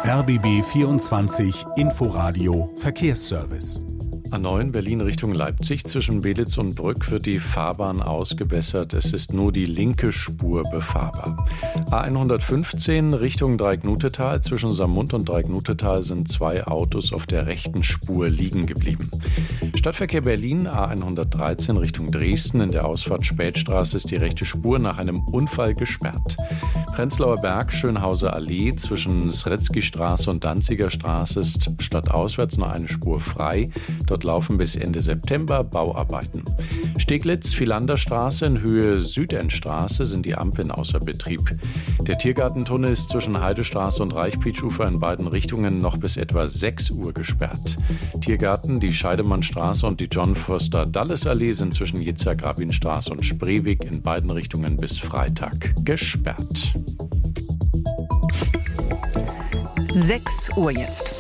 RBB 24 Inforadio Verkehrsservice. A9 Berlin Richtung Leipzig. Zwischen Belitz und Brück wird die Fahrbahn ausgebessert. Es ist nur die linke Spur befahrbar. A115 Richtung Dreiecknutetal. Zwischen Saarmund und Dreiecknutetal sind 2 Autos auf der rechten Spur liegen geblieben. Stadtverkehr Berlin A113 Richtung Dresden. In der Ausfahrt Spätstraße ist die rechte Spur nach einem Unfall gesperrt. Prenzlauer Berg, Schönhauser Allee. Zwischen Sretzky-Straße und Danziger Straße ist stadtauswärts noch eine Spur frei. Dort laufen bis Ende September Bauarbeiten. Steglitz-Vilanderstraße in Höhe Südendstraße sind die Ampeln außer Betrieb. Der Tiergartentunnel ist zwischen Heidestraße und Reichpietschufer in beiden Richtungen noch bis etwa 6 Uhr gesperrt. Tiergarten, die Scheidemannstraße und die John-Foster-Dulles-Allee sind zwischen Yitzhak-Rabin-Straße und Spreeweg in beiden Richtungen bis Freitag gesperrt. 6 Uhr jetzt.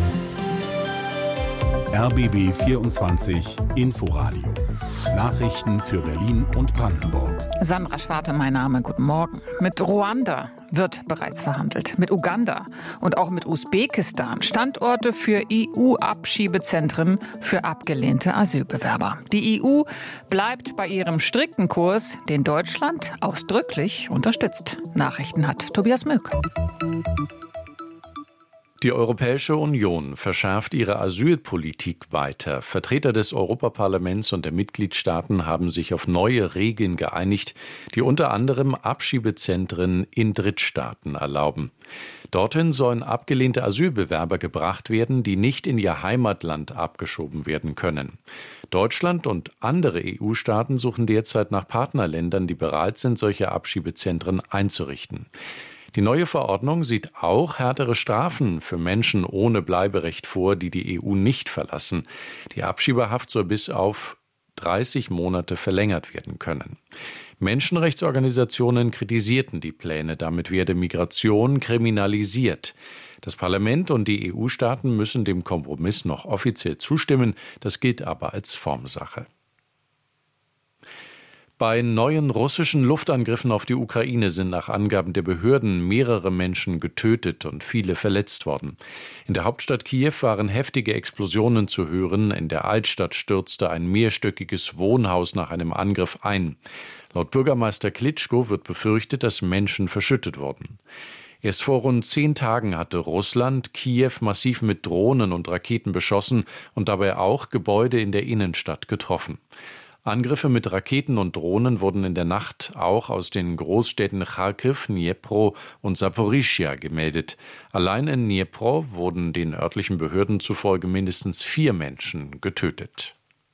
RBB 24 Inforadio. Nachrichten für Berlin und Brandenburg. Sandra Schwarte, mein Name. Guten Morgen. Mit Ruanda wird bereits verhandelt. Mit Uganda und auch mit Usbekistan. Standorte für EU-Abschiebezentren für abgelehnte Asylbewerber. Die EU bleibt bei ihrem strikten Kurs, den Deutschland ausdrücklich unterstützt. Nachrichten hat Tobias Möck. Die Europäische Union verschärft ihre Asylpolitik weiter. Vertreter des Europaparlaments und der Mitgliedstaaten haben sich auf neue Regeln geeinigt, die unter anderem Abschiebezentren in Drittstaaten erlauben. Dorthin sollen abgelehnte Asylbewerber gebracht werden, die nicht in ihr Heimatland abgeschoben werden können. Deutschland und andere EU-Staaten suchen derzeit nach Partnerländern, die bereit sind, solche Abschiebezentren einzurichten. Die neue Verordnung sieht auch härtere Strafen für Menschen ohne Bleiberecht vor, die die EU nicht verlassen. Die Abschiebehaft soll bis auf 30 Monate verlängert werden können. Menschenrechtsorganisationen kritisierten die Pläne, damit werde Migration kriminalisiert. Das Parlament und die EU-Staaten müssen dem Kompromiss noch offiziell zustimmen, das gilt aber als Formsache. Bei neuen russischen Luftangriffen auf die Ukraine sind nach Angaben der Behörden mehrere Menschen getötet und viele verletzt worden. In der Hauptstadt Kiew waren heftige Explosionen zu hören. In der Altstadt stürzte ein mehrstöckiges Wohnhaus nach einem Angriff ein. Laut Bürgermeister Klitschko wird befürchtet, dass Menschen verschüttet wurden. Erst vor rund 10 Tagen hatte Russland Kiew massiv mit Drohnen und Raketen beschossen und dabei auch Gebäude in der Innenstadt getroffen. Angriffe mit Raketen und Drohnen wurden in der Nacht auch aus den Großstädten Charkiw, Dnipro und Saporischschja gemeldet. Allein in Dnipro wurden den örtlichen Behörden zufolge mindestens 4 Menschen getötet.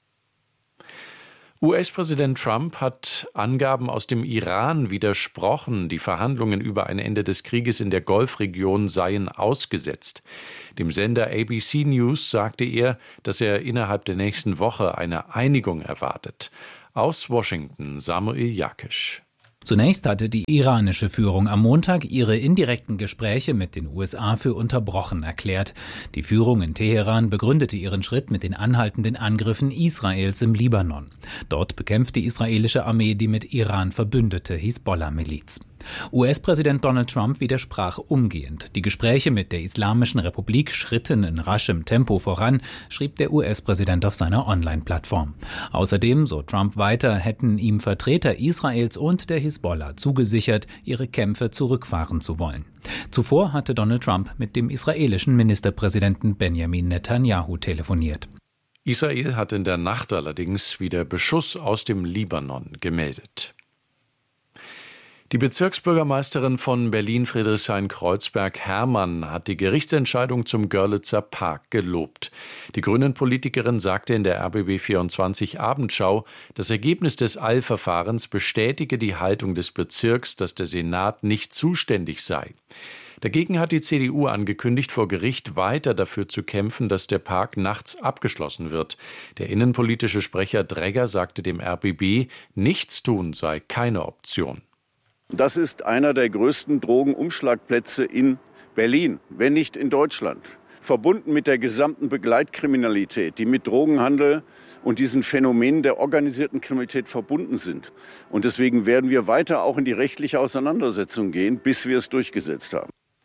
US-Präsident Trump hat Angaben aus dem Iran widersprochen, die Verhandlungen über ein Ende des Krieges in der Golfregion seien ausgesetzt. Dem Sender ABC News sagte er, dass er innerhalb der nächsten Woche eine Einigung erwartet. Aus Washington Samuel Jakisch. Zunächst hatte die iranische Führung am Montag ihre indirekten Gespräche mit den USA für unterbrochen erklärt. Die Führung in Teheran begründete ihren Schritt mit den anhaltenden Angriffen Israels im Libanon. Dort bekämpft die israelische Armee die mit Iran verbündete Hisbollah-Miliz. US-Präsident Donald Trump widersprach umgehend. Die Gespräche mit der Islamischen Republik schritten in raschem Tempo voran, schrieb der US-Präsident auf seiner Online-Plattform. Außerdem, so Trump weiter, hätten ihm Vertreter Israels und der Hisbollah zugesichert, ihre Kämpfe zurückfahren zu wollen. Zuvor hatte Donald Trump mit dem israelischen Ministerpräsidenten Benjamin Netanyahu telefoniert. Israel hat in der Nacht allerdings wieder Beschuss aus dem Libanon gemeldet. Die Bezirksbürgermeisterin von Berlin-Friedrichshain-Kreuzberg, Herrmann, hat die Gerichtsentscheidung zum Görlitzer Park gelobt. Die Grünen-Politikerin sagte in der RBB 24 Abendschau, das Ergebnis des Eilverfahrens bestätige die Haltung des Bezirks, dass der Senat nicht zuständig sei. Dagegen hat die CDU angekündigt, vor Gericht weiter dafür zu kämpfen, dass der Park nachts abgeschlossen wird. Der innenpolitische Sprecher Dregger sagte dem RBB, Nichtstun sei keine Option. Das ist einer der größten Drogenumschlagplätze in Berlin, wenn nicht in Deutschland. Verbunden mit der gesamten Begleitkriminalität, die mit Drogenhandel und diesen Phänomenen der organisierten Kriminalität verbunden sind. Und deswegen werden wir weiter auch in die rechtliche Auseinandersetzung gehen, bis wir es durchgesetzt haben.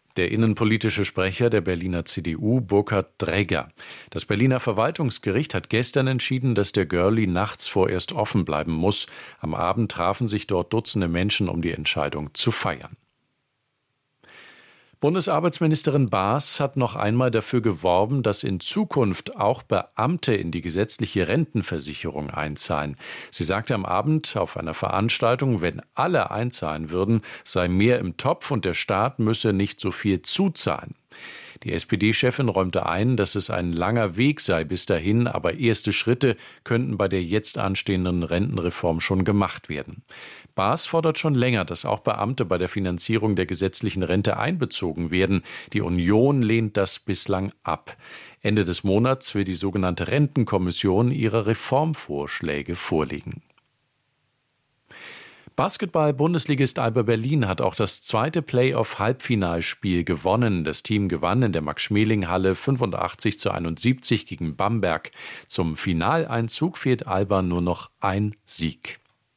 Der innenpolitische Sprecher der Berliner CDU, Burkhard Dregger. Das Berliner Verwaltungsgericht hat gestern entschieden, dass der Görli nachts vorerst offen bleiben muss. Am Abend trafen sich dort Dutzende Menschen, um die Entscheidung zu feiern. Bundesarbeitsministerin Baas hat noch einmal dafür geworben, dass in Zukunft auch Beamte in die gesetzliche Rentenversicherung einzahlen. Sie sagte am Abend auf einer Veranstaltung, wenn alle einzahlen würden, sei mehr im Topf und der Staat müsse nicht so viel zuzahlen. Die SPD-Chefin räumte ein, dass es ein langer Weg sei bis dahin, aber erste Schritte könnten bei der jetzt anstehenden Rentenreform schon gemacht werden. Baas fordert schon länger, dass auch Beamte bei der Finanzierung der gesetzlichen Rente einbezogen werden. Die Union lehnt das bislang ab. Ende des Monats will die sogenannte Rentenkommission ihre Reformvorschläge vorlegen. Basketball-Bundesligist Alba Berlin hat auch das zweite Playoff-Halbfinalspiel gewonnen. Das Team gewann in der Max-Schmeling-Halle 85:71 gegen Bamberg. Zum Finaleinzug fehlt Alba nur noch ein Sieg.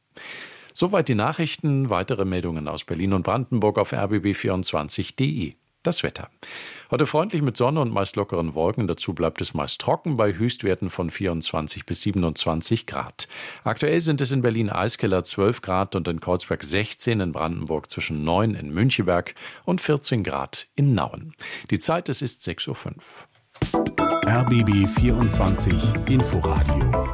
Soweit die Nachrichten. Weitere Meldungen aus Berlin und Brandenburg auf rbb24.de. Das Wetter. Heute freundlich mit Sonne und meist lockeren Wolken. Dazu bleibt es meist trocken bei Höchstwerten von 24 bis 27 Grad. Aktuell sind es in Berlin Eiskeller 12 Grad und in Kreuzberg 16, in Brandenburg zwischen 9 in Müncheberg und 14 Grad in Nauen. Die Zeit, es ist 6:05 Uhr. RBB 24 Inforadio.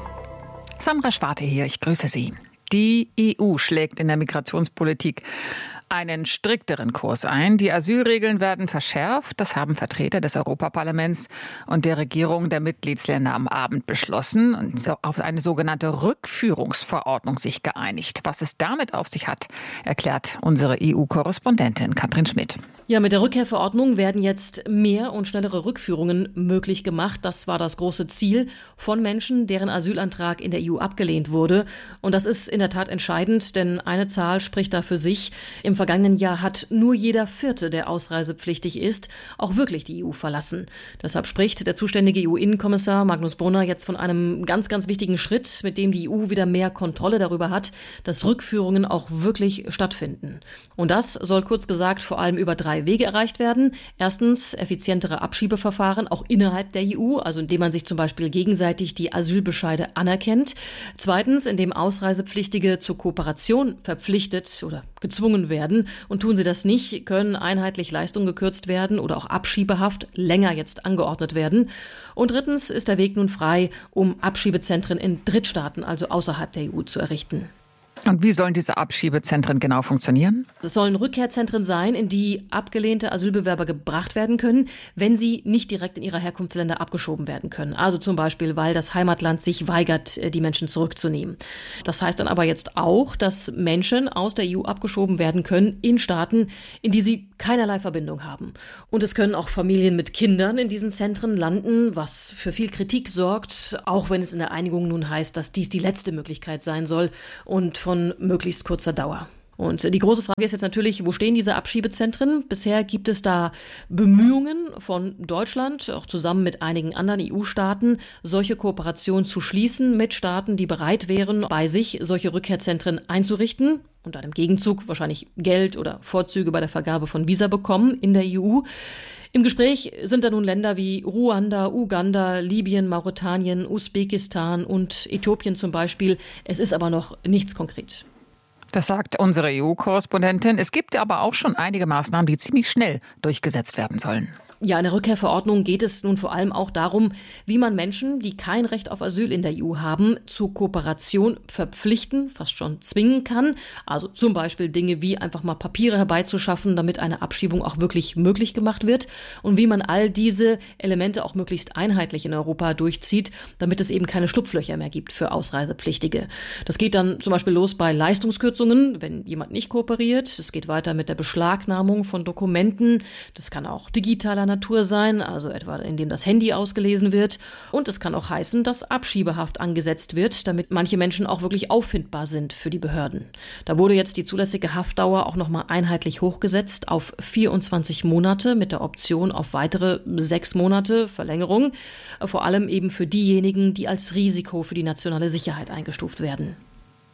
Samra Schwarte hier, ich grüße Sie. Die EU schlägt in der Migrationspolitik einen strikteren Kurs ein. Die Asylregeln werden verschärft. Das haben Vertreter des Europaparlaments und der Regierung der Mitgliedsländer am Abend beschlossen und auf eine sogenannte Rückführungsverordnung sich geeinigt. Was es damit auf sich hat, erklärt unsere EU-Korrespondentin Katrin Schmidt. Ja, mit der Rückkehrverordnung werden jetzt mehr und schnellere Rückführungen möglich gemacht. Das war das große Ziel von Menschen, deren Asylantrag in der EU abgelehnt wurde. Und das ist in der Tat entscheidend, denn eine Zahl spricht da für sich. Im vergangenen Jahr hat nur jeder Vierte, der ausreisepflichtig ist, auch wirklich die EU verlassen. Deshalb spricht der zuständige EU-Innenkommissar Magnus Brunner jetzt von einem ganz, ganz wichtigen Schritt, mit dem die EU wieder mehr Kontrolle darüber hat, dass Rückführungen auch wirklich stattfinden. Und das soll kurz gesagt vor allem über 3 Wege erreicht werden. Erstens effizientere Abschiebeverfahren, auch innerhalb der EU, also indem man sich zum Beispiel gegenseitig die Asylbescheide anerkennt. Zweitens, indem Ausreisepflichtige zur Kooperation verpflichtet oder gezwungen werden. Und tun sie das nicht, können einheitlich Leistungen gekürzt werden oder auch Abschiebehaft länger jetzt angeordnet werden. Und drittens ist der Weg nun frei, um Abschiebezentren in Drittstaaten, also außerhalb der EU, zu errichten. Und wie sollen diese Abschiebezentren genau funktionieren? Es sollen Rückkehrzentren sein, in die abgelehnte Asylbewerber gebracht werden können, wenn sie nicht direkt in ihre Herkunftsländer abgeschoben werden können. Also zum Beispiel, weil das Heimatland sich weigert, die Menschen zurückzunehmen. Das heißt dann aber jetzt auch, dass Menschen aus der EU abgeschoben werden können in Staaten, in die sie keinerlei Verbindung haben. Und es können auch Familien mit Kindern in diesen Zentren landen, was für viel Kritik sorgt, auch wenn es in der Einigung nun heißt, dass dies die letzte Möglichkeit sein soll und von möglichst kurzer Dauer. Und die große Frage ist jetzt natürlich, wo stehen diese Abschiebezentren? Bisher gibt es da Bemühungen von Deutschland, auch zusammen mit einigen anderen EU-Staaten, solche Kooperationen zu schließen mit Staaten, die bereit wären, bei sich solche Rückkehrzentren einzurichten und dann im Gegenzug wahrscheinlich Geld oder Vorzüge bei der Vergabe von Visa bekommen in der EU. Im Gespräch sind da nun Länder wie Ruanda, Uganda, Libyen, Mauretanien, Usbekistan und Äthiopien zum Beispiel. Es ist aber noch nichts konkret. Das sagt unsere EU-Korrespondentin. Es gibt aber auch schon einige Maßnahmen, die ziemlich schnell durchgesetzt werden sollen. Ja, in der Rückkehrverordnung geht es nun vor allem auch darum, wie man Menschen, die kein Recht auf Asyl in der EU haben, zur Kooperation verpflichten, fast schon zwingen kann. Also zum Beispiel Dinge wie einfach mal Papiere herbeizuschaffen, damit eine Abschiebung auch wirklich möglich gemacht wird. Und wie man all diese Elemente auch möglichst einheitlich in Europa durchzieht, damit es eben keine Schlupflöcher mehr gibt für Ausreisepflichtige. Das geht dann zum Beispiel los bei Leistungskürzungen, wenn jemand nicht kooperiert. Es geht weiter mit der Beschlagnahmung von Dokumenten. Das kann auch digitaler Natur sein, also etwa indem das Handy ausgelesen wird. Und es kann auch heißen, dass Abschiebehaft angesetzt wird, damit manche Menschen auch wirklich auffindbar sind für die Behörden. Da wurde jetzt die zulässige Haftdauer auch nochmal einheitlich hochgesetzt auf 24 Monate mit der Option auf weitere 6 Monate Verlängerung. Vor allem eben für diejenigen, die als Risiko für die nationale Sicherheit eingestuft werden.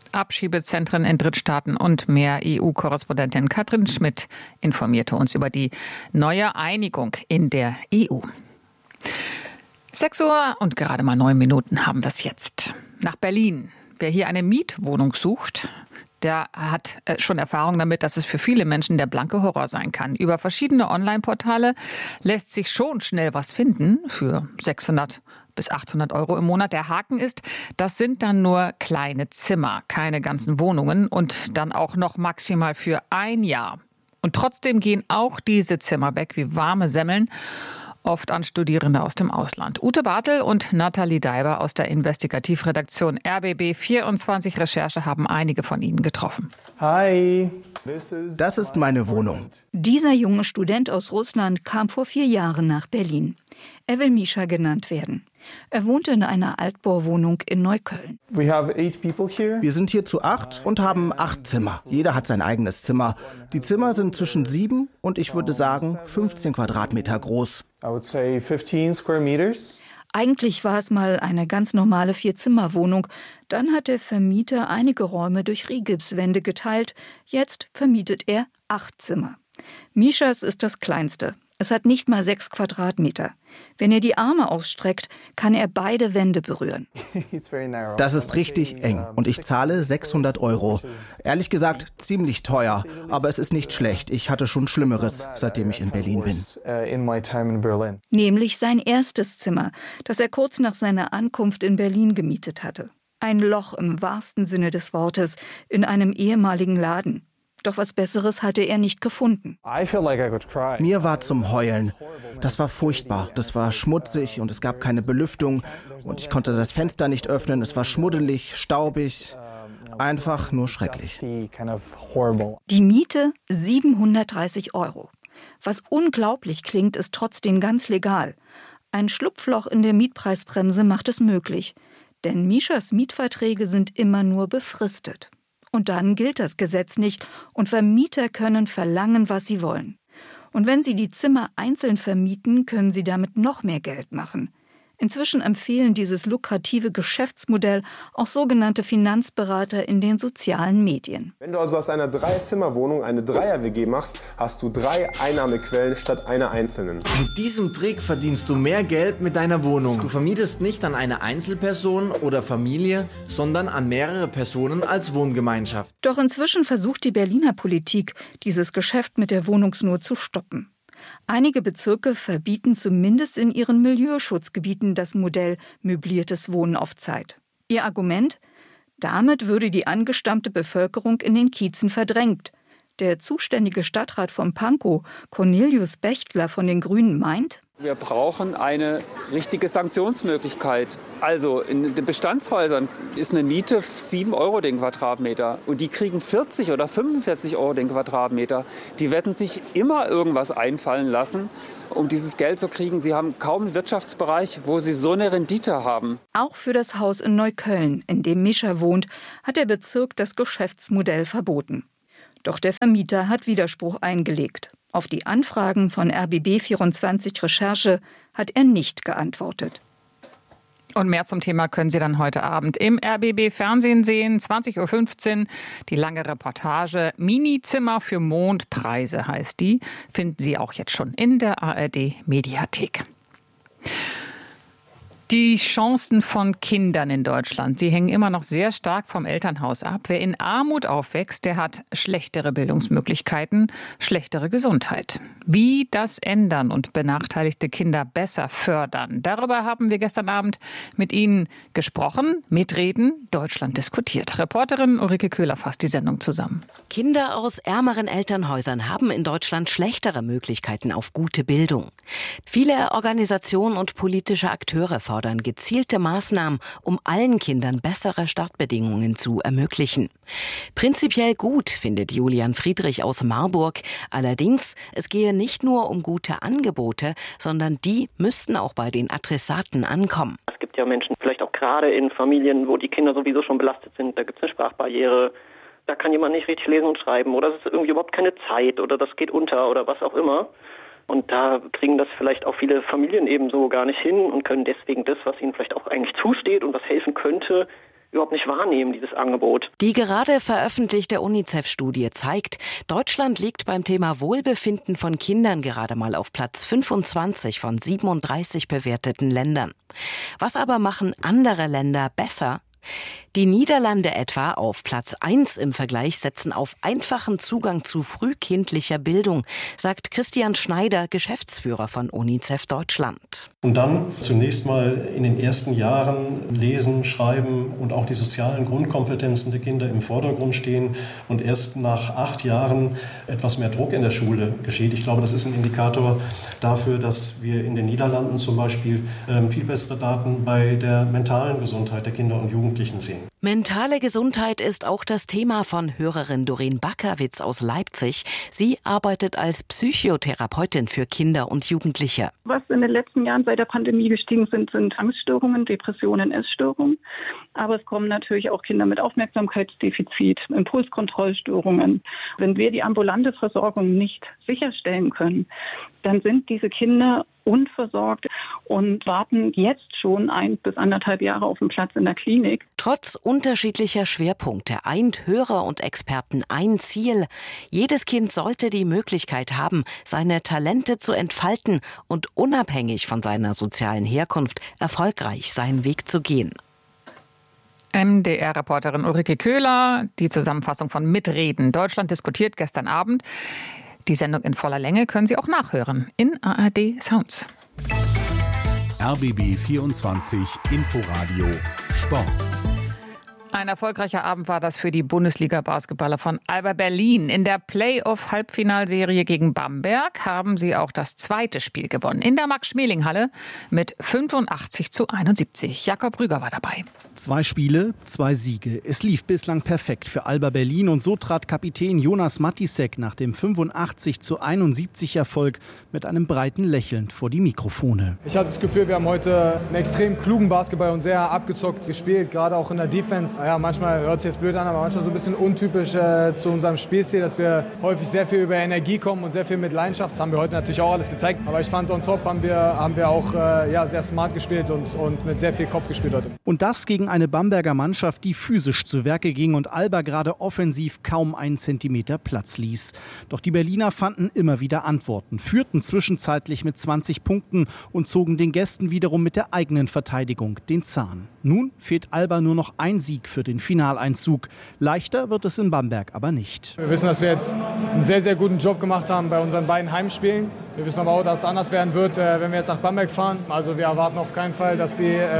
Abschiebezentren in Drittstaaten und mehr. EU-Korrespondentin Katrin Schmidt informierte uns über die neue Einigung in der EU. 6 Uhr und gerade mal 9 Minuten haben wir es jetzt. Nach Berlin. Wer hier eine Mietwohnung sucht, der hat schon Erfahrung damit, dass es für viele Menschen der blanke Horror sein kann. Über verschiedene Online-Portale lässt sich schon schnell was finden für 600 bis 800 Euro im Monat. Der Haken ist, das sind dann nur kleine Zimmer, keine ganzen Wohnungen und dann auch noch maximal für 1 Jahr. Und trotzdem gehen auch diese Zimmer weg wie warme Semmeln, oft an Studierende aus dem Ausland. Ute Bartel und Nathalie Daiber aus der Investigativredaktion RBB24 Recherche haben einige von ihnen getroffen. Hi, das ist meine Wohnung. Dieser junge Student aus Russland kam vor 4 Jahren nach Berlin. Er will Misha genannt werden. Er wohnte in einer Altbauwohnung in Neukölln. Wir sind hier zu 8 und haben 8 Zimmer. Jeder hat sein eigenes Zimmer. Die Zimmer sind zwischen 7 und ich würde sagen 15 Quadratmeter groß. Eigentlich war es mal eine ganz normale 4-Zimmer-Wohnung. Dann hat der Vermieter einige Räume durch Rigipswände geteilt. Jetzt vermietet er 8 Zimmer. Mishas ist das kleinste. Es hat nicht mal 6 Quadratmeter. Wenn er die Arme ausstreckt, kann er beide Wände berühren. Das ist richtig eng und ich zahle 600 Euro. Ehrlich gesagt, ziemlich teuer, aber es ist nicht schlecht. Ich hatte schon Schlimmeres, seitdem ich in Berlin bin. Nämlich sein erstes Zimmer, das er kurz nach seiner Ankunft in Berlin gemietet hatte. Ein Loch im wahrsten Sinne des Wortes in einem ehemaligen Laden. Doch was Besseres hatte er nicht gefunden. Mir war zum Heulen. Das war furchtbar. Das war schmutzig und es gab keine Belüftung. Und ich konnte das Fenster nicht öffnen. Es war schmuddelig, staubig. Einfach nur schrecklich. Die Miete 730 Euro. Was unglaublich klingt, ist trotzdem ganz legal. Ein Schlupfloch in der Mietpreisbremse macht es möglich. Denn Mishas Mietverträge sind immer nur befristet. Und dann gilt das Gesetz nicht und Vermieter können verlangen, was sie wollen. Und wenn sie die Zimmer einzeln vermieten, können sie damit noch mehr Geld machen. Inzwischen empfehlen dieses lukrative Geschäftsmodell auch sogenannte Finanzberater in den sozialen Medien. Wenn du also aus einer 3-Zimmer-Wohnung eine 3er-WG machst, hast du 3 Einnahmequellen statt einer einzelnen. Mit diesem Trick verdienst du mehr Geld mit deiner Wohnung. Du vermietest nicht an eine Einzelperson oder Familie, sondern an mehrere Personen als Wohngemeinschaft. Doch inzwischen versucht die Berliner Politik, dieses Geschäft mit der Wohnungsnot zu stoppen. Einige Bezirke verbieten zumindest in ihren Milieuschutzgebieten das Modell möbliertes Wohnen auf Zeit. Ihr Argument? Damit würde die angestammte Bevölkerung in den Kiezen verdrängt. Der zuständige Stadtrat von Pankow, Cornelius Bechtler von den Grünen, meint: Wir brauchen eine richtige Sanktionsmöglichkeit. Also in den Bestandshäusern ist eine Miete 7 Euro den Quadratmeter und die kriegen 40 oder 45 Euro den Quadratmeter. Die werden sich immer irgendwas einfallen lassen, um dieses Geld zu kriegen. Sie haben kaum einen Wirtschaftsbereich, wo sie so eine Rendite haben. Auch für das Haus in Neukölln, in dem Misha wohnt, hat der Bezirk das Geschäftsmodell verboten. Doch der Vermieter hat Widerspruch eingelegt. Auf die Anfragen von RBB24 Recherche hat er nicht geantwortet. Und mehr zum Thema können Sie dann heute Abend im RBB-Fernsehen sehen. 20.15 Uhr. Die lange Reportage Mini-Zimmer für Mondpreise heißt die. Finden Sie auch jetzt schon in der ARD-Mediathek. Die Chancen von Kindern in Deutschland, sie hängen immer noch sehr stark vom Elternhaus ab. Wer in Armut aufwächst, der hat schlechtere Bildungsmöglichkeiten, schlechtere Gesundheit. Wie das ändern und benachteiligte Kinder besser fördern, darüber haben wir gestern Abend mit Ihnen gesprochen. Mitreden, Deutschland diskutiert. Reporterin Ulrike Köhler fasst die Sendung zusammen. Kinder aus ärmeren Elternhäusern haben in Deutschland schlechtere Möglichkeiten auf gute Bildung. Viele Organisationen und politische Akteure fordern gezielte Maßnahmen, um allen Kindern bessere Startbedingungen zu ermöglichen. Prinzipiell gut, findet Julian Friedrich aus Marburg. Allerdings, es gehe nicht nur um gute Angebote, sondern die müssten auch bei den Adressaten ankommen. Es gibt ja Menschen, vielleicht auch gerade in Familien, wo die Kinder sowieso schon belastet sind, da gibt es eine Sprachbarriere, da kann jemand nicht richtig lesen und schreiben oder es ist irgendwie überhaupt keine Zeit oder das geht unter oder was auch immer. Und da kriegen das vielleicht auch viele Familien eben so gar nicht hin und können deswegen das, was ihnen vielleicht auch eigentlich zusteht und was helfen könnte, überhaupt nicht wahrnehmen, dieses Angebot. Die gerade veröffentlichte UNICEF-Studie zeigt, Deutschland liegt beim Thema Wohlbefinden von Kindern gerade mal auf Platz 25 von 37 bewerteten Ländern. Was aber machen andere Länder besser? Die Niederlande etwa auf Platz 1 im Vergleich setzen auf einfachen Zugang zu frühkindlicher Bildung, sagt Christian Schneider, Geschäftsführer von UNICEF Deutschland. Und dann zunächst mal in den ersten Jahren lesen, schreiben und auch die sozialen Grundkompetenzen der Kinder im Vordergrund stehen und erst nach 8 Jahren etwas mehr Druck in der Schule geschieht. Ich glaube, das ist ein Indikator dafür, dass wir in den Niederlanden zum Beispiel viel bessere Daten bei der mentalen Gesundheit der Kinder und Jugendlichen sehen. Mentale Gesundheit ist auch das Thema von Hörerin Doreen Backerwitz aus Leipzig. Sie arbeitet als Psychotherapeutin für Kinder und Jugendliche. Was in den letzten Jahren seit der Pandemie gestiegen sind Angststörungen, Depressionen, Essstörungen. Aber es kommen natürlich auch Kinder mit Aufmerksamkeitsdefizit, Impulskontrollstörungen. Wenn wir die ambulante Versorgung nicht sicherstellen können, dann sind diese Kinder unversorgt und warten jetzt schon 1 bis 1,5 Jahre auf einen Platz in der Klinik. Trotz unterschiedlicher Schwerpunkte eint Hörer und Experten ein Ziel. Jedes Kind sollte die Möglichkeit haben, seine Talente zu entfalten und unabhängig von seiner sozialen Herkunft erfolgreich seinen Weg zu gehen. MDR-Reporterin Ulrike Köhler, die Zusammenfassung von Mitreden. Deutschland diskutiert gestern Abend. Die Sendung in voller Länge können Sie auch nachhören in ARD Sounds. RBB 24 Inforadio Sport. Ein erfolgreicher Abend war das für die Bundesliga-Basketballer von Alba Berlin. In der Playoff-Halbfinalserie gegen Bamberg haben sie auch das zweite Spiel gewonnen. In der Max-Schmeling-Halle mit 85:71. Jakob Rüger war dabei. 2 Spiele, 2 Siege. Es lief bislang perfekt für Alba Berlin und so trat Kapitän Jonas Matisek nach dem 85:71 Erfolg mit einem breiten Lächeln vor die Mikrofone. Ich hatte das Gefühl, wir haben heute einen extrem klugen Basketball und sehr abgezockt gespielt, gerade auch in der Defense. Ja, manchmal hört es jetzt blöd an, aber manchmal so ein bisschen untypisch zu unserem Spielstil, dass wir häufig sehr viel über Energie kommen und sehr viel mit Leidenschaft. Das haben wir heute natürlich auch alles gezeigt. Aber ich fand, on top haben wir auch sehr smart gespielt und mit sehr viel Kopf gespielt heute. Und das gegen eine Bamberger Mannschaft, die physisch zu Werke ging und Alba gerade offensiv kaum einen Zentimeter Platz ließ. Doch die Berliner fanden immer wieder Antworten, führten zwischenzeitlich mit 20 Punkten und zogen den Gästen wiederum mit der eigenen Verteidigung den Zahn. Nun fehlt Alba nur noch ein Sieg für den Finaleinzug. Leichter wird es in Bamberg aber nicht. Wir wissen, dass wir jetzt einen sehr, sehr guten Job gemacht haben bei unseren beiden Heimspielen. Wir wissen aber auch, dass es anders werden wird, wenn wir jetzt nach Bamberg fahren. Also wir erwarten auf keinen Fall, dass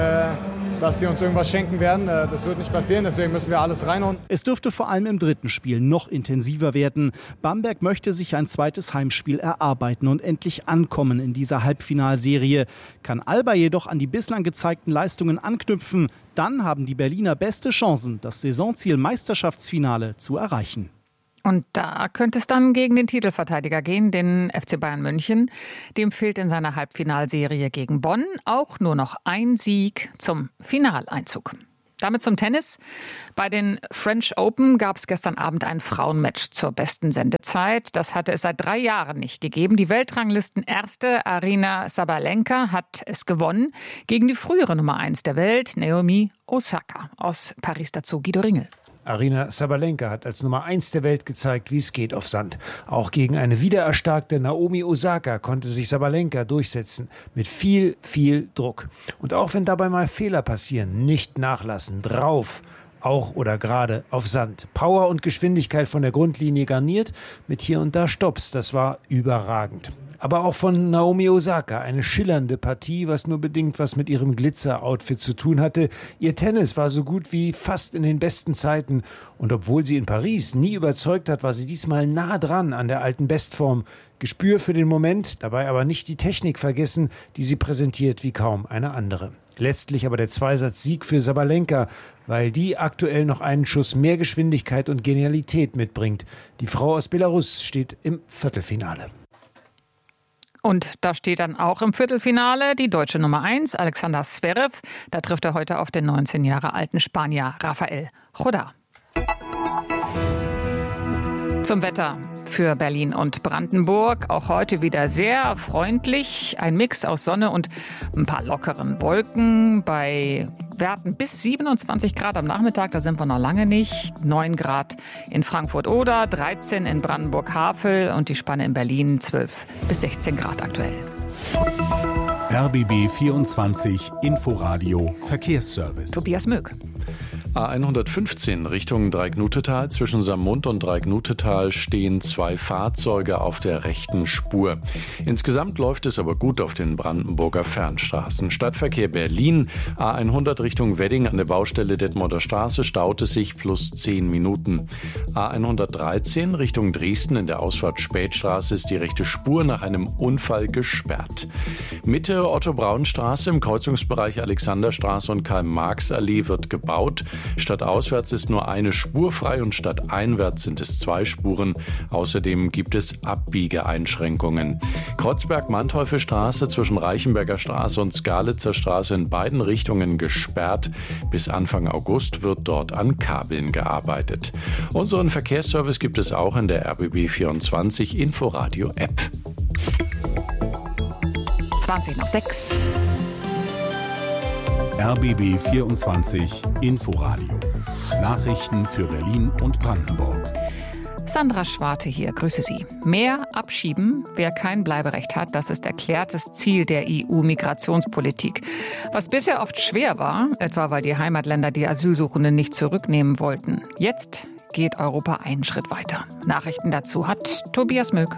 sie uns irgendwas schenken werden. Das wird nicht passieren, deswegen müssen wir alles reinhauen. Es dürfte vor allem im dritten Spiel noch intensiver werden. Bamberg möchte sich ein zweites Heimspiel erarbeiten und endlich ankommen in dieser Halbfinalserie. Kann Alba jedoch an die bislang gezeigten Leistungen anknüpfen, dann haben die Berliner beste Chancen, das Saisonziel Meisterschaftsfinale zu erreichen. Und da könnte es dann gegen den Titelverteidiger gehen, den FC Bayern München. Dem fehlt in seiner Halbfinalserie gegen Bonn auch nur noch ein Sieg zum Finaleinzug. Damit zum Tennis. Bei den French Open gab es gestern Abend ein Frauenmatch zur besten Sendezeit. Das hatte es seit 3 Jahren nicht gegeben. Die Weltranglisten-Erste Aryna Sabalenka hat es gewonnen gegen die frühere Nummer 1 der Welt, Naomi Osaka. Aus Paris dazu Guido Ringel. Aryna Sabalenka hat als Nummer 1 der Welt gezeigt, wie es geht auf Sand. Auch gegen eine wiedererstarkte Naomi Osaka konnte sich Sabalenka durchsetzen. Mit viel, viel Druck. Und auch wenn dabei mal Fehler passieren, nicht nachlassen. Drauf. Auch oder gerade auf Sand. Power und Geschwindigkeit von der Grundlinie garniert. Mit hier und da Stopps. Das war überragend. Aber auch von Naomi Osaka eine schillernde Partie, was nur bedingt was mit ihrem Glitzer-Outfit zu tun hatte. Ihr Tennis war so gut wie fast in den besten Zeiten. Und obwohl sie in Paris nie überzeugt hat, war sie diesmal nah dran an der alten Bestform. Gespür für den Moment, dabei aber nicht die Technik vergessen, die sie präsentiert wie kaum eine andere. Letztlich aber der Zweisatz-Sieg für Sabalenka, weil die aktuell noch einen Schuss mehr Geschwindigkeit und Genialität mitbringt. Die Frau aus Belarus steht im Viertelfinale. Und da steht dann auch im Viertelfinale die deutsche Nummer 1, Alexander Zverev. Da trifft er heute auf den 19 Jahre alten Spanier Rafael Chodar. Zum Wetter für Berlin und Brandenburg. Auch heute wieder sehr freundlich. Ein Mix aus Sonne und ein paar lockeren Wolken bei Werten bis 27 Grad am Nachmittag, da sind wir noch lange nicht. 9 Grad in Frankfurt-Oder, 13 in Brandenburg-Havel und die Spanne in Berlin 12 bis 16 Grad aktuell. RBB 24 Inforadio Verkehrsservice. Tobias Möck. A115 Richtung Dreiecknutetal. Zwischen Saarmund und Dreiecknutetal stehen 2 Fahrzeuge auf der rechten Spur. Insgesamt läuft es aber gut auf den Brandenburger Fernstraßen. Stadtverkehr Berlin, A100 Richtung Wedding an der Baustelle Detmolder Straße staut es sich plus 10 Minuten. A113 Richtung Dresden in der Ausfahrt Spätstraße ist die rechte Spur nach einem Unfall gesperrt. Mitte Otto-Braun-Straße im Kreuzungsbereich Alexanderstraße und Karl-Marx-Allee wird gebaut. Stadtauswärts ist nur eine Spur frei und stadteinwärts sind es 2 Spuren. Außerdem gibt es Abbiegeeinschränkungen. Kreuzberg-Manteufelstraße zwischen Reichenberger Straße und Skalitzer Straße in beiden Richtungen gesperrt. Bis Anfang August wird dort an Kabeln gearbeitet. Unseren Verkehrsservice gibt es auch in der RBB 24 Inforadio App. 20:06. RBB 24 Inforadio. Nachrichten für Berlin und Brandenburg. Sandra Schwarte hier, grüße Sie. Mehr abschieben, wer kein Bleiberecht hat, das ist erklärtes Ziel der EU-Migrationspolitik. Was bisher oft schwer war, etwa weil die Heimatländer die Asylsuchenden nicht zurücknehmen wollten. Jetzt geht Europa einen Schritt weiter. Nachrichten dazu hat Tobias Möck.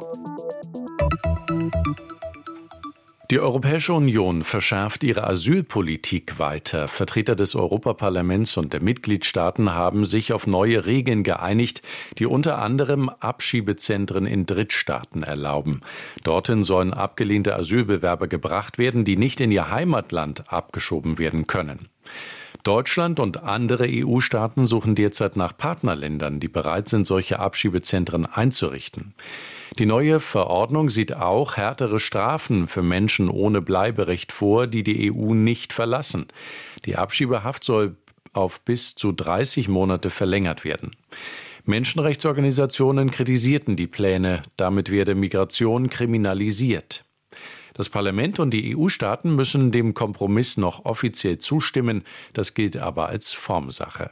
Die Europäische Union verschärft ihre Asylpolitik weiter. Vertreter des Europaparlaments und der Mitgliedstaaten haben sich auf neue Regeln geeinigt, die unter anderem Abschiebezentren in Drittstaaten erlauben. Dorthin sollen abgelehnte Asylbewerber gebracht werden, die nicht in ihr Heimatland abgeschoben werden können. Deutschland und andere EU-Staaten suchen derzeit nach Partnerländern, die bereit sind, solche Abschiebezentren einzurichten. Die neue Verordnung sieht auch härtere Strafen für Menschen ohne Bleiberecht vor, die die EU nicht verlassen. Die Abschiebehaft soll auf bis zu 30 Monate verlängert werden. Menschenrechtsorganisationen kritisierten die Pläne, damit werde Migration kriminalisiert. Das Parlament und die EU-Staaten müssen dem Kompromiss noch offiziell zustimmen, das gilt aber als Formsache.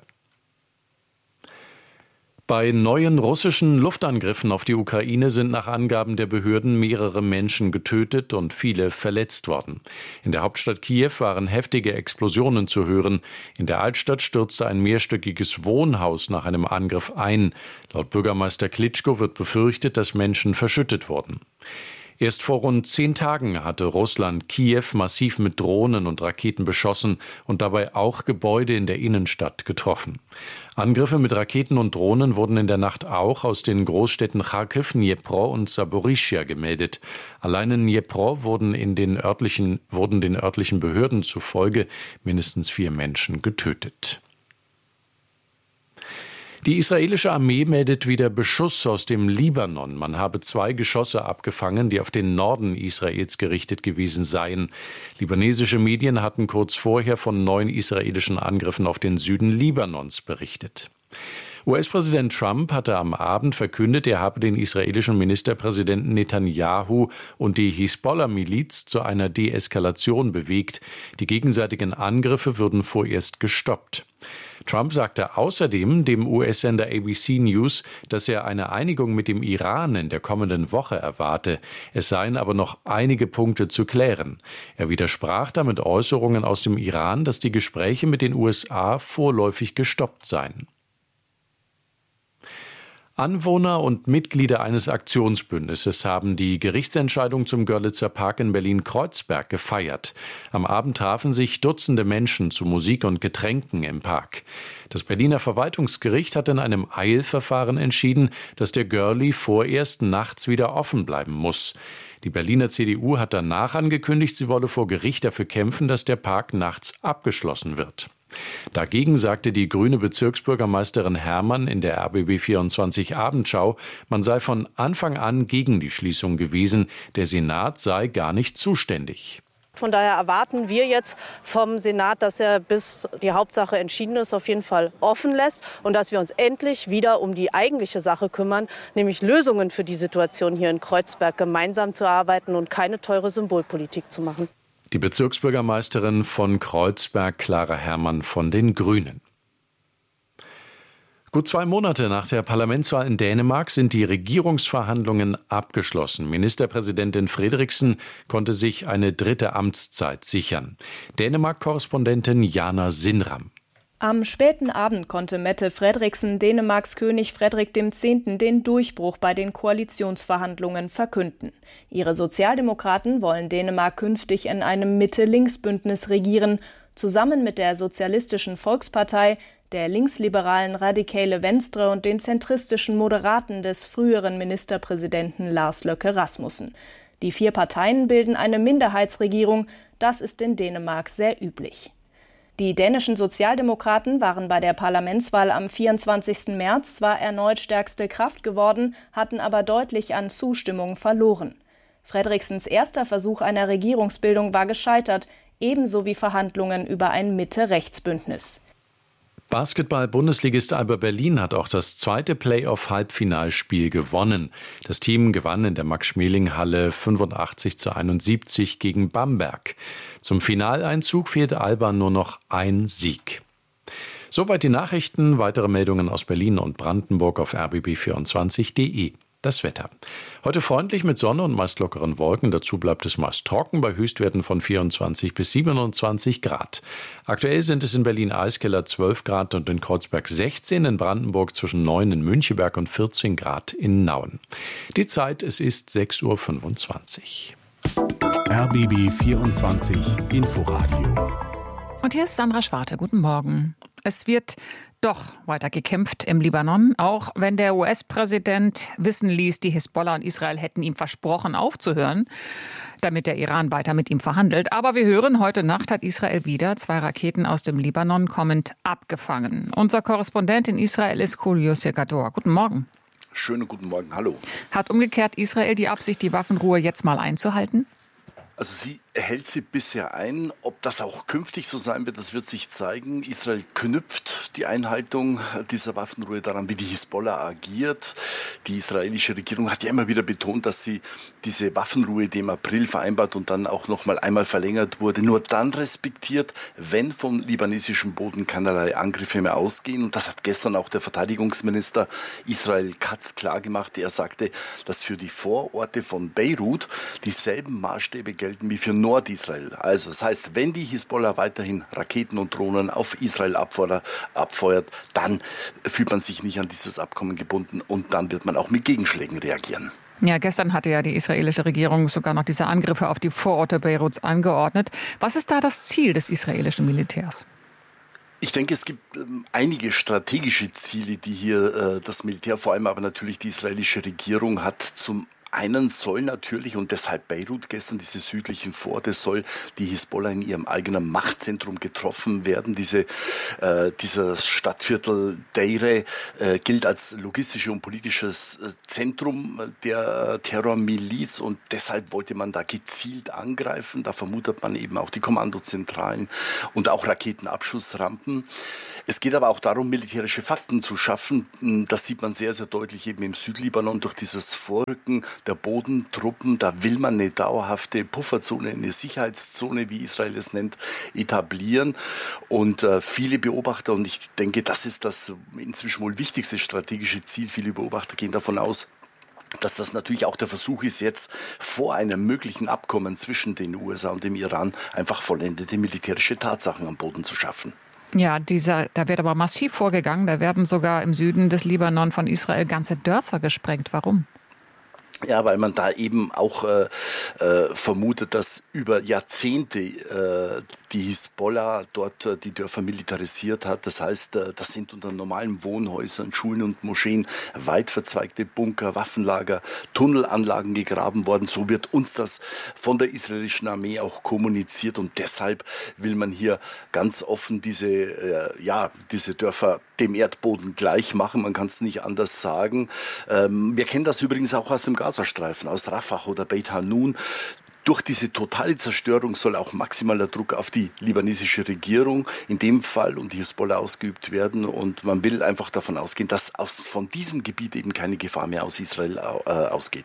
Bei neuen russischen Luftangriffen auf die Ukraine sind nach Angaben der Behörden mehrere Menschen getötet und viele verletzt worden. In der Hauptstadt Kiew waren heftige Explosionen zu hören. In der Altstadt stürzte ein mehrstöckiges Wohnhaus nach einem Angriff ein. Laut Bürgermeister Klitschko wird befürchtet, dass Menschen verschüttet wurden. Erst vor rund 10 Tagen hatte Russland Kiew massiv mit Drohnen und Raketen beschossen und dabei auch Gebäude in der Innenstadt getroffen. Angriffe mit Raketen und Drohnen wurden in der Nacht auch aus den Großstädten Charkiw, Dnipro und Saporischschja gemeldet. Allein in Dnipro wurden den örtlichen Behörden zufolge mindestens 4 Menschen getötet. Die israelische Armee meldet wieder Beschuss aus dem Libanon. Man habe 2 Geschosse abgefangen, die auf den Norden Israels gerichtet gewesen seien. Libanesische Medien hatten kurz vorher von 9 israelischen Angriffen auf den Süden Libanons berichtet. US-Präsident Trump hatte am Abend verkündet, er habe den israelischen Ministerpräsidenten Netanyahu und die Hisbollah-Miliz zu einer Deeskalation bewegt. Die gegenseitigen Angriffe würden vorerst gestoppt. Trump sagte außerdem dem US-Sender ABC News, dass er eine Einigung mit dem Iran in der kommenden Woche erwarte. Es seien aber noch einige Punkte zu klären. Er widersprach damit Äußerungen aus dem Iran, dass die Gespräche mit den USA vorläufig gestoppt seien. Anwohner und Mitglieder eines Aktionsbündnisses haben die Gerichtsentscheidung zum Görlitzer Park in Berlin-Kreuzberg gefeiert. Am Abend trafen sich Dutzende Menschen zu Musik und Getränken im Park. Das Berliner Verwaltungsgericht hat in einem Eilverfahren entschieden, dass der Görli vorerst nachts wieder offen bleiben muss. Die Berliner CDU hat danach angekündigt, sie wolle vor Gericht dafür kämpfen, dass der Park nachts abgeschlossen wird. Dagegen sagte die grüne Bezirksbürgermeisterin Herrmann in der RBB 24 Abendschau, man sei von Anfang an gegen die Schließung gewesen, der Senat sei gar nicht zuständig. Von daher erwarten wir jetzt vom Senat, dass er, bis die Hauptsache entschieden ist, auf jeden Fall offen lässt und dass wir uns endlich wieder um die eigentliche Sache kümmern, nämlich Lösungen für die Situation hier in Kreuzberg gemeinsam zu erarbeiten und keine teure Symbolpolitik zu machen. Die Bezirksbürgermeisterin von Kreuzberg, Clara Herrmann von den Grünen. Gut 2 Monate nach der Parlamentswahl in Dänemark sind die Regierungsverhandlungen abgeschlossen. Ministerpräsidentin Frederiksen konnte sich eine 3. Amtszeit sichern. Dänemark-Korrespondentin Jana Sinram. Am späten Abend konnte Mette Frederiksen Dänemarks König Frederik X. den Durchbruch bei den Koalitionsverhandlungen verkünden. Ihre Sozialdemokraten wollen Dänemark künftig in einem Mitte-Links-Bündnis regieren, zusammen mit der Sozialistischen Volkspartei, der linksliberalen Radikale Venstre und den zentristischen Moderaten des früheren Ministerpräsidenten Lars Løkke Rasmussen. Die 4 Parteien bilden eine Minderheitsregierung, das ist in Dänemark sehr üblich. Die dänischen Sozialdemokraten waren bei der Parlamentswahl am 24. März zwar erneut stärkste Kraft geworden, hatten aber deutlich an Zustimmung verloren. Frederiksens erster Versuch einer Regierungsbildung war gescheitert, ebenso wie Verhandlungen über ein Mitte-Rechts-Bündnis. Basketball-Bundesligist Alba Berlin hat auch das 2. Playoff-Halbfinalspiel gewonnen. Das Team gewann in der Max-Schmeling-Halle 85:71 gegen Bamberg. Zum Finaleinzug fehlte Alba nur noch ein Sieg. Soweit die Nachrichten. Weitere Meldungen aus Berlin und Brandenburg auf rbb24.de. Das Wetter. Heute freundlich mit Sonne und meist lockeren Wolken. Dazu bleibt es meist trocken bei Höchstwerten von 24 bis 27 Grad. Aktuell sind es in Berlin-Eiskeller 12 Grad und in Kreuzberg 16, in Brandenburg zwischen 9 in Müncheberg und 14 Grad in Nauen. Die Zeit, es ist 6:25 Uhr. RBB 24 Inforadio. Und hier ist Sandra Schwarte. Guten Morgen. Es wird doch weiter gekämpft im Libanon, auch wenn der US-Präsident wissen ließ, die Hisbollah und Israel hätten ihm versprochen, aufzuhören, damit der Iran weiter mit ihm verhandelt. Aber wir hören, heute Nacht hat Israel wieder 2 Raketen aus dem Libanon kommend abgefangen. Unser Korrespondent in Israel ist Julius Segador. Guten Morgen. Schönen guten Morgen, hallo. Hat umgekehrt Israel die Absicht, die Waffenruhe jetzt mal einzuhalten? Also sie hält sie bisher ein. Ob das auch künftig so sein wird, das wird sich zeigen. Israel knüpft die Einhaltung dieser Waffenruhe daran, wie die Hisbollah agiert. Die israelische Regierung hat ja immer wieder betont, dass sie diese Waffenruhe, die im April vereinbart und dann auch noch mal einmal verlängert wurde, nur dann respektiert, wenn vom libanesischen Boden keinerlei Angriffe mehr ausgehen. Und das hat gestern auch der Verteidigungsminister Israel Katz klargemacht. Er sagte, dass für die Vororte von Beirut dieselben Maßstäbe gelten wie für Nordisrael. Also das heißt, wenn die Hisbollah weiterhin Raketen und Drohnen auf Israel abfeuert, dann fühlt man sich nicht an dieses Abkommen gebunden und dann wird man auch mit Gegenschlägen reagieren. Ja, gestern hatte ja die israelische Regierung sogar noch diese Angriffe auf die Vororte Beiruts angeordnet. Was ist da das Ziel des israelischen Militärs? Ich denke, es gibt einige strategische Ziele, die hier das Militär, vor allem aber natürlich die israelische Regierung hat. Zum einen soll natürlich, und deshalb Beirut gestern, diese südlichen Vororte, soll die Hisbollah in ihrem eigenen Machtzentrum getroffen werden. Dieser Stadtviertel Deire gilt als logistisches und politisches Zentrum der Terrormiliz und deshalb wollte man da gezielt angreifen. Da vermutet man eben auch die Kommandozentralen und auch Raketenabschussrampen. Es geht aber auch darum, militärische Fakten zu schaffen. Das sieht man sehr, sehr deutlich eben im Südlibanon durch dieses Vorrücken der Bodentruppen. Da will man eine dauerhafte Pufferzone, eine Sicherheitszone, wie Israel es nennt, etablieren. Und viele Beobachter, und ich denke, das ist das inzwischen wohl wichtigste strategische Ziel, viele Beobachter gehen davon aus, dass das natürlich auch der Versuch ist, jetzt vor einem möglichen Abkommen zwischen den USA und dem Iran einfach vollendete militärische Tatsachen am Boden zu schaffen. Ja, da wird aber massiv vorgegangen. Da werden sogar im Süden des Libanon von Israel ganze Dörfer gesprengt. Warum? Ja, weil man da eben auch vermutet, dass über Jahrzehnte die Hisbollah dort die Dörfer militarisiert hat. Das heißt, das sind unter normalen Wohnhäusern, Schulen und Moscheen weit verzweigte Bunker, Waffenlager, Tunnelanlagen gegraben worden. So wird uns das von der israelischen Armee auch kommuniziert. Und deshalb will man hier ganz offen diese Dörfer dem Erdboden gleich machen. Man kann es nicht anders sagen. Wir kennen das übrigens auch aus dem Gazastreifen, aus Rafah oder Beit Hanun. Durch diese totale Zerstörung soll auch maximaler Druck auf die libanesische Regierung in dem Fall und die Hisbollah ausgeübt werden. Und man will einfach davon ausgehen, dass von diesem Gebiet eben keine Gefahr mehr aus Israel ausgeht.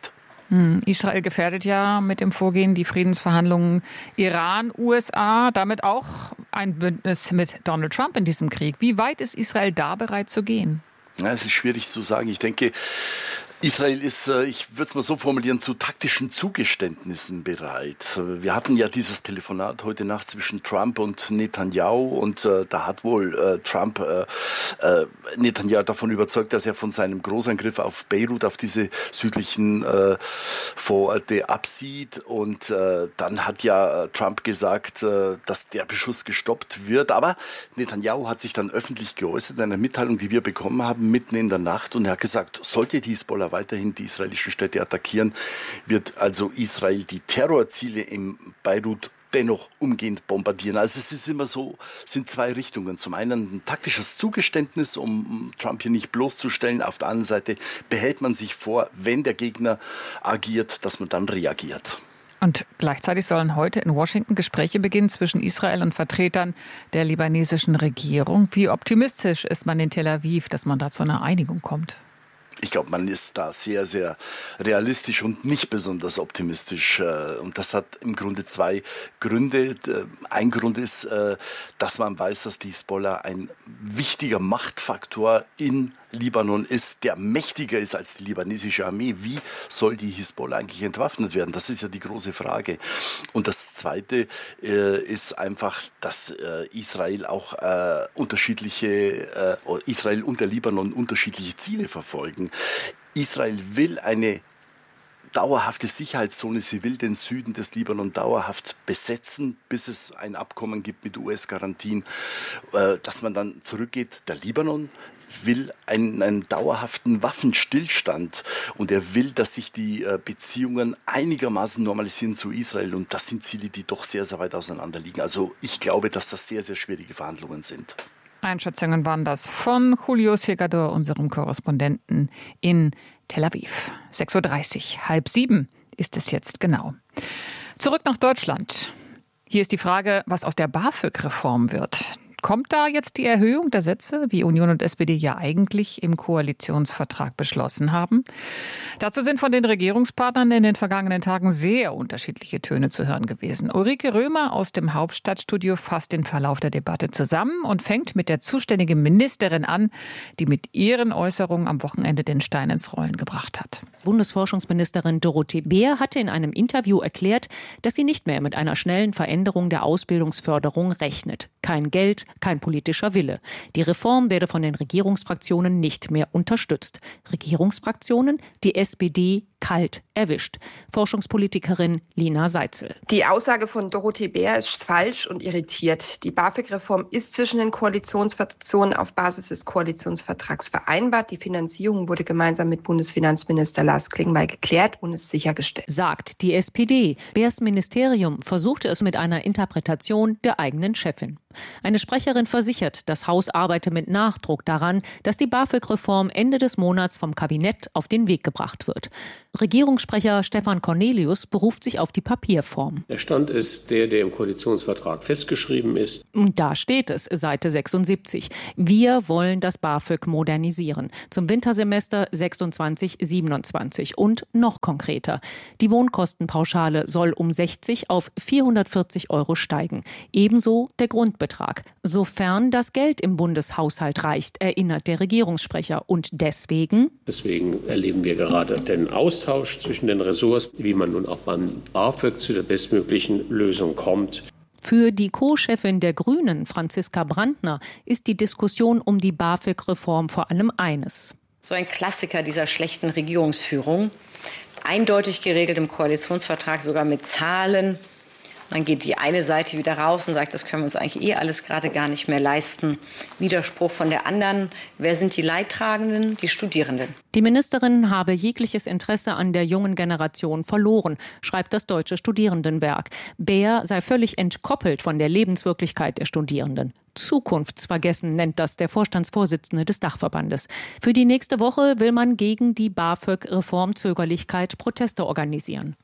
Israel gefährdet ja mit dem Vorgehen die Friedensverhandlungen Iran, USA, damit auch ein Bündnis mit Donald Trump in diesem Krieg. Wie weit ist Israel da bereit zu gehen? Ja, es ist schwierig zu sagen. Ich denke, Israel ist, ich würde es mal so formulieren, zu taktischen Zugeständnissen bereit. Wir hatten ja dieses Telefonat heute Nacht zwischen Trump und Netanyahu und da hat wohl Trump Netanyahu davon überzeugt, dass er von seinem Großangriff auf Beirut, auf diese südlichen Vororte absieht und dann hat ja Trump gesagt, dass der Beschuss gestoppt wird, aber Netanyahu hat sich dann öffentlich geäußert in einer Mitteilung, die wir bekommen haben, mitten in der Nacht und er hat gesagt, sollte die Hisbollah weiterhin die israelischen Städte attackieren, wird also Israel die Terrorziele im Beirut dennoch umgehend bombardieren. Also es ist immer so, sind zwei Richtungen. Zum einen ein taktisches Zugeständnis, um Trump hier nicht bloßzustellen. Auf der anderen Seite behält man sich vor, wenn der Gegner agiert, dass man dann reagiert. Und gleichzeitig sollen heute in Washington Gespräche beginnen zwischen Israel und Vertretern der libanesischen Regierung. Wie optimistisch ist man in Tel Aviv, dass man da zu einer Einigung kommt? Ich glaube, man ist da sehr, sehr realistisch und nicht besonders optimistisch. Und das hat im Grunde zwei Gründe. Ein Grund ist, dass man weiß, dass die Hisbollah ein wichtiger Machtfaktor in Libanon ist, der mächtiger ist als die libanesische Armee. Wie soll die Hisbollah eigentlich entwaffnet werden? Das ist ja die große Frage. Und das Zweite ist einfach, dass Israel auch Israel und der Libanon unterschiedliche Ziele verfolgen. Israel will eine dauerhafte Sicherheitszone. Sie will den Süden des Libanon dauerhaft besetzen, bis es ein Abkommen gibt mit US-Garantien, dass man dann zurückgeht. Der Libanon will einen dauerhaften Waffenstillstand und er will, dass sich die Beziehungen einigermaßen normalisieren zu Israel und das sind Ziele, die doch sehr, sehr weit auseinander liegen. Also ich glaube, dass das sehr, sehr schwierige Verhandlungen sind. Einschätzungen waren das von Julio Segador, unserem Korrespondenten in Tel Aviv. 6.30 Uhr, 6:30 ist es jetzt genau. Zurück nach Deutschland. Hier ist die Frage, was aus der BAföG-Reform wird. Kommt da jetzt die Erhöhung der Sätze, wie Union und SPD ja eigentlich im Koalitionsvertrag beschlossen haben? Dazu sind von den Regierungspartnern in den vergangenen Tagen sehr unterschiedliche Töne zu hören gewesen. Ulrike Römer aus dem Hauptstadtstudio fasst den Verlauf der Debatte zusammen und fängt mit der zuständigen Ministerin an, die mit ihren Äußerungen am Wochenende den Stein ins Rollen gebracht hat. Bundesforschungsministerin Dorothee Bär hatte in einem Interview erklärt, dass sie nicht mehr mit einer schnellen Veränderung der Ausbildungsförderung rechnet. Kein Geld, kein politischer Wille. Die Reform werde von den Regierungsfraktionen nicht mehr unterstützt. Regierungsfraktionen, die SPD kalt erwischt. Forschungspolitikerin Lina Seitzel. Die Aussage von Dorothee Bär ist falsch und irritiert. Die BAföG-Reform ist zwischen den Koalitionsfraktionen auf Basis des Koalitionsvertrags vereinbart. Die Finanzierung wurde gemeinsam mit Bundesfinanzminister Lars Klingbeil geklärt und ist sichergestellt. Sagt die SPD. Bärs Ministerium versuchte es mit einer Interpretation der eigenen Chefin. Eine Sprecherin versichert, das Haus arbeite mit Nachdruck daran, dass die BAföG-Reform Ende des Monats vom Kabinett auf den Weg gebracht wird. Regierungssprecher Stefan Cornelius beruft sich auf die Papierform. Der Stand ist der im Koalitionsvertrag festgeschrieben ist. Da steht es, Seite 76. Wir wollen das BAföG modernisieren. Zum Wintersemester 26/27 und noch konkreter. Die Wohnkostenpauschale soll um 60 auf 440 € steigen. Ebenso der Grundbetrag. Sofern das Geld im Bundeshaushalt reicht, erinnert der Regierungssprecher. Und deswegen erleben wir gerade den Austausch zwischen den Ressorts, wie man nun auch beim BAföG zu der bestmöglichen Lösung kommt. Für die Co-Chefin der Grünen, Franziska Brandner, ist die Diskussion um die BAföG-Reform vor allem eines. So ein Klassiker dieser schlechten Regierungsführung. Eindeutig geregelt im Koalitionsvertrag, sogar mit Zahlen. Dann geht die eine Seite wieder raus und sagt, das können wir uns eigentlich alles gerade gar nicht mehr leisten. Widerspruch von der anderen. Wer sind die Leidtragenden? Die Studierenden. Die Ministerin habe jegliches Interesse an der jungen Generation verloren, schreibt das Deutsche Studierendenwerk. Bär sei völlig entkoppelt von der Lebenswirklichkeit der Studierenden. Zukunftsvergessen nennt das der Vorstandsvorsitzende des Dachverbandes. Für die nächste Woche will man gegen die BAföG-Reformzögerlichkeit Proteste organisieren.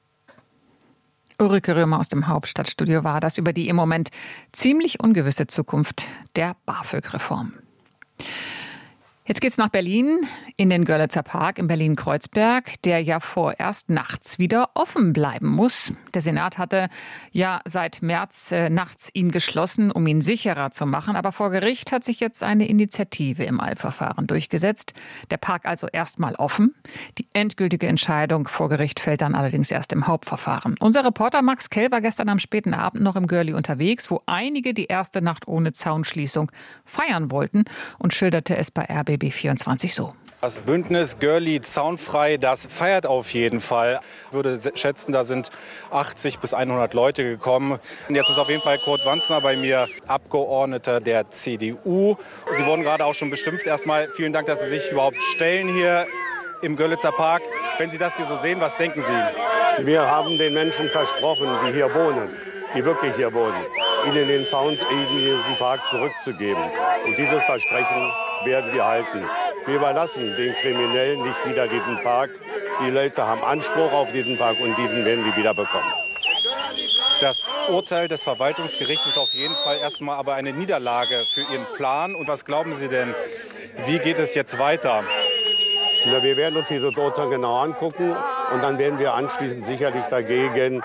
Ulrike Römer aus dem Hauptstadtstudio war das über die im Moment ziemlich ungewisse Zukunft der BAföG-Reform. Jetzt geht's nach Berlin, in den Görlitzer Park in Berlin-Kreuzberg, der ja vorerst nachts wieder offen bleiben muss. Der Senat hatte ja seit März nachts ihn geschlossen, um ihn sicherer zu machen. Aber vor Gericht hat sich jetzt eine Initiative im Eilverfahren durchgesetzt. Der Park also erstmal offen. Die endgültige Entscheidung vor Gericht fällt dann allerdings erst im Hauptverfahren. Unser Reporter Max Kell war gestern am späten Abend noch im Görli unterwegs, wo einige die erste Nacht ohne Zaunschließung feiern wollten und schilderte es bei RBB24 so. Das Bündnis Görli zaunfrei, das feiert auf jeden Fall. Ich würde schätzen, da sind 80 bis 100 Leute gekommen. Und jetzt ist auf jeden Fall Kurt Wanzner bei mir, Abgeordneter der CDU. Sie wurden gerade auch schon bestimmt. Erstmal vielen Dank, dass Sie sich überhaupt stellen hier im Görlitzer Park. Wenn Sie das hier so sehen, was denken Sie? Wir haben den Menschen versprochen, die hier wohnen, die wirklich hier wohnen, ihnen den Zaun in diesen Park zurückzugeben. Und dieses Versprechen werden wir halten. Wir überlassen den Kriminellen nicht wieder diesen Park. Die Leute haben Anspruch auf diesen Park und diesen werden wir wieder bekommen. Das Urteil des Verwaltungsgerichts ist auf jeden Fall erstmal aber eine Niederlage für Ihren Plan. Und was glauben Sie denn, wie geht es jetzt weiter? Na, wir werden uns dieses Urteil genau angucken und dann werden wir anschließend sicherlich dagegen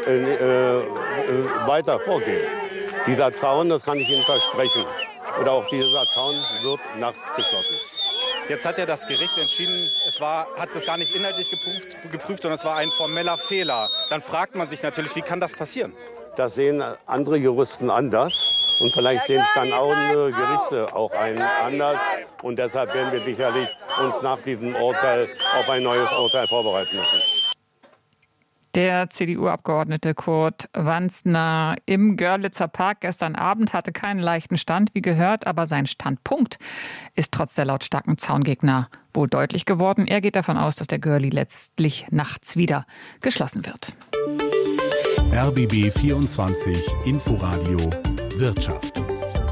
weiter vorgehen. Dieser Zaun, das kann ich Ihnen versprechen. Oder auch dieser Zaun wird nachts geschlossen. Jetzt hat ja das Gericht entschieden, hat das gar nicht inhaltlich geprüft, sondern es war ein formeller Fehler. Dann fragt man sich natürlich, wie kann das passieren? Das sehen andere Juristen anders. Und vielleicht sehen es dann auch andere Gerichte auch anders. Und deshalb werden wir sicherlich uns nach diesem Urteil auf ein neues Urteil vorbereiten müssen. Der CDU-Abgeordnete Kurt Wanzner im Görlitzer Park gestern Abend hatte keinen leichten Stand, wie gehört, aber sein Standpunkt ist trotz der lautstarken Zaungegner wohl deutlich geworden. Er geht davon aus, dass der Görli letztlich nachts wieder geschlossen wird. RBB 24 Inforadio Wirtschaft.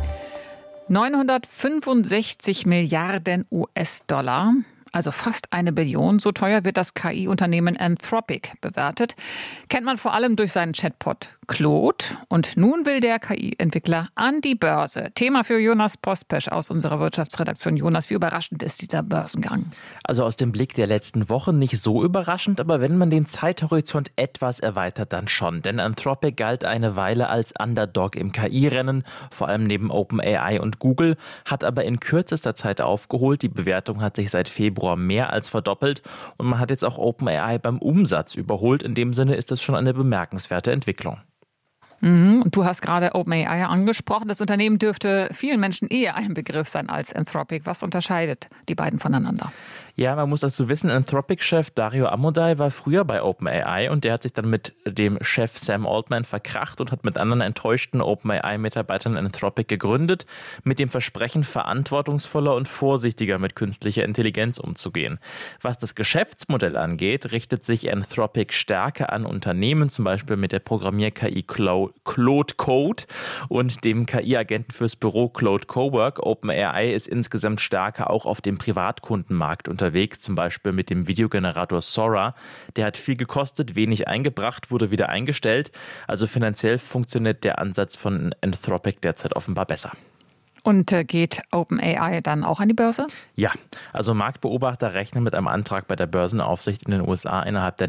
965 Milliarden US-Dollar. Also fast 1 Billion. So teuer wird das KI-Unternehmen Anthropic bewertet. Kennt man vor allem durch seinen Chatbot Claude. Und nun will der KI-Entwickler an die Börse. Thema für Jonas Postpesch aus unserer Wirtschaftsredaktion. Jonas, wie überraschend ist dieser Börsengang? Also aus dem Blick der letzten Wochen nicht so überraschend, aber wenn man den Zeithorizont etwas erweitert, dann schon. Denn Anthropic galt eine Weile als Underdog im KI-Rennen, vor allem neben OpenAI und Google, hat aber in kürzester Zeit aufgeholt. Die Bewertung hat sich seit Februar mehr als verdoppelt und man hat jetzt auch OpenAI beim Umsatz überholt. In dem Sinne ist das schon eine bemerkenswerte Entwicklung. Und du hast gerade OpenAI angesprochen. Das Unternehmen dürfte vielen Menschen eher ein Begriff sein als Anthropic. Was unterscheidet die beiden voneinander? Ja, man muss dazu wissen, Anthropic-Chef Dario Amodei war früher bei OpenAI und der hat sich dann mit dem Chef Sam Altman verkracht und hat mit anderen enttäuschten OpenAI-Mitarbeitern Anthropic gegründet, mit dem Versprechen, verantwortungsvoller und vorsichtiger mit künstlicher Intelligenz umzugehen. Was das Geschäftsmodell angeht, richtet sich Anthropic stärker an Unternehmen, zum Beispiel mit der Programmier-KI Claude Code und dem KI-Agenten fürs Büro Claude Cowork. OpenAI ist insgesamt stärker auch auf dem Privatkundenmarkt unterwegs, zum Beispiel mit dem Videogenerator Sora. Der hat viel gekostet, wenig eingebracht, wurde wieder eingestellt. Also finanziell funktioniert der Ansatz von Anthropic derzeit offenbar besser. Und geht OpenAI dann auch an die Börse? Ja, also Marktbeobachter rechnen mit einem Antrag bei der Börsenaufsicht in den USA innerhalb der